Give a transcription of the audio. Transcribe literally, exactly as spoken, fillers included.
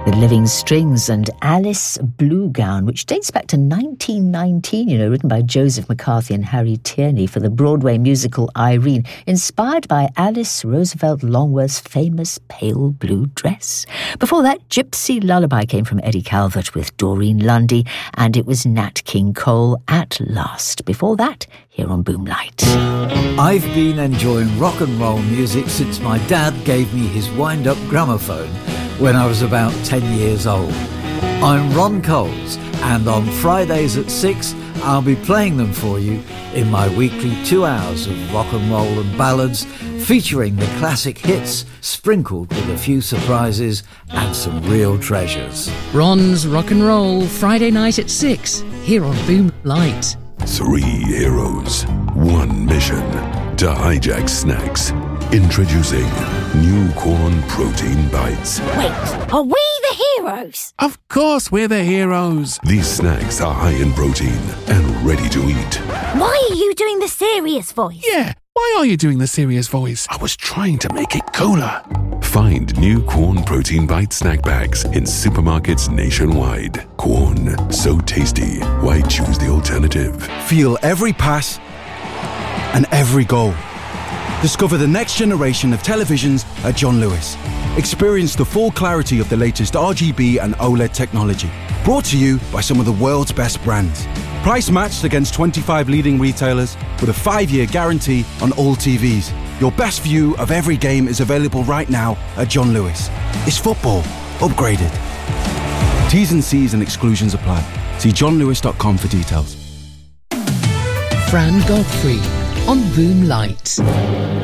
The Living Strings and Alice Blue Gown, which dates back to nineteen nineteen, you know, written by Joseph McCarthy and Harry Tierney for the Broadway musical Irene, inspired by Alice Roosevelt Longworth's famous pale blue dress. Before that, Gypsy Lullaby came from Eddie Calvert with Doreen Lundy, and it was Nat King Cole, At Last. Before that, here on Boomlight. I've been enjoying rock and roll music since my dad gave me his wind-up gramophone when I was about ten years old. I'm Ron Coles, and on Fridays at six, I'll be playing them for you in my weekly two hours of rock and roll and ballads, featuring the classic hits, sprinkled with a few surprises and some real treasures. Ron's Rock and Roll, Friday night at six, here on Boomlight. Three heroes, one mission, to hijack snacks. Introducing new corn protein bites. Wait, are we the heroes? Of course we're the heroes. These snacks are high in protein and ready to eat. Why are you doing the serious voice? Yeah, why are you doing the serious voice? I was trying to make it cooler. Find new corn protein bite snack bags in supermarkets nationwide. Corn, so tasty. Why choose the alternative? Feel every pass and every goal. Discover the next generation of televisions at John Lewis. Experience the full clarity of the latest R G B and OLED technology. Brought to you by some of the world's best brands. Price matched against twenty-five leading retailers with a five-year guarantee on all T Vs. Your best view of every game is available right now at John Lewis. It's football upgraded. T's and C's and exclusions apply. See john lewis dot com for details. Fran Godfrey on Boomlight.